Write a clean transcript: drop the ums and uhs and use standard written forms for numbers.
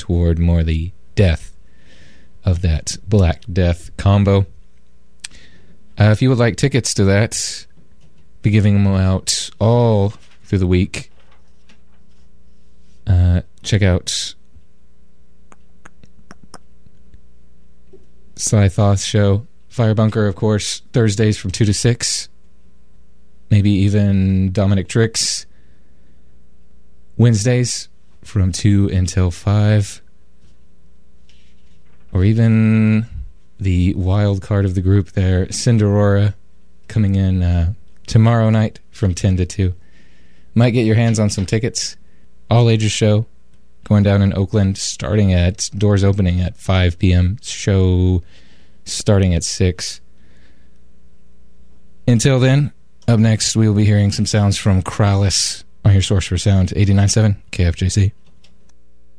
toward more the death of that Black Death combo. If you would like tickets to that, be giving them out all through the week. Check out Sly Thoth show, Fire Bunker, of course, Thursdays from 2 to 6. Maybe even Dominic Tricks, Wednesdays from 2 until 5. Or even the wild card of the group there, Cinderora, coming in tomorrow night from 10 to 2. Might get your hands on some tickets. All ages show going down in Oakland, doors opening at 5 p.m. Show starting at 6. Until then, up next we'll be hearing some sounds from Krallis on your source for sound 89.7 KFJC.